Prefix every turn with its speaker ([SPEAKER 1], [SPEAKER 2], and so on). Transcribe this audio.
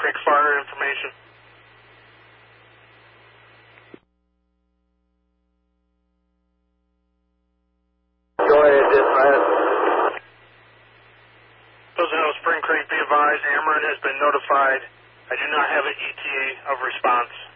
[SPEAKER 1] Creek Fire information.
[SPEAKER 2] Go ahead, dispatch.
[SPEAKER 1] Posadero Spring Creek, be advised, Ameren has been notified. I do not have an ETA of response.